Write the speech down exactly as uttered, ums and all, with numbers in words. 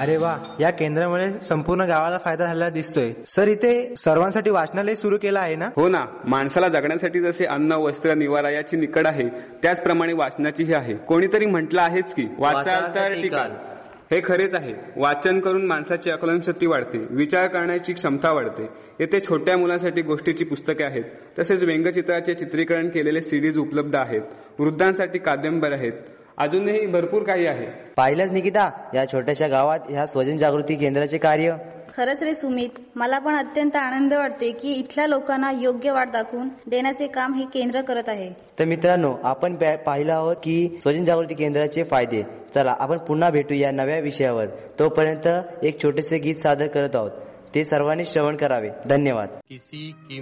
अरे वा, या केंद्रामुळे संपूर्ण गावाला फायदा झालेला दिसतोय. सर, इथे सर्वांसाठी वाचनालय सुरू केलं आहे ना? हो ना. माणसाला जगण्यासाठी जसे अन्न, वस्त्र, निवारा याची निकड आहे, त्याचप्रमाणे वाचनाचीही आहे. कोणीतरी म्हटलं आहेच की वाचाल तर टिकाल. हे खरेच आहे. वाचन करून माणसाची आकलनशक्ती वाढते, विचार करण्याची क्षमता वाढते. येथे छोट्या मुलांसाठी गोष्टीची पुस्तके आहेत, तसेच व्यंगचित्राचे चित्रीकरण केलेले सीडीज उपलब्ध आहेत. वृद्धांसाठी कादंबऱ्या आहेत. अजूनही भरपूर काही आहे. पाहिलंच निकिता, या छोट्याशा गावात ह्या स्वजन जागृती केंद्राचे कार्य. खरंच रे सुमित, मला पण अत्यंत आनंद वाटते की इथल्या लोकांना योग्य वाट दाखवून देण्याचे काम हे केंद्र करत आहे. तर मित्रांनो, आपण पाहिलं आहोत की स्वजन जागृती केंद्राचे फायदे. चला आपण पुन्हा भेटू या नव्या विषयावर. तोपर्यंत एक छोटेसे गीत सादर करत आहोत, ते सर्वांनी श्रवण करावे. धन्यवाद.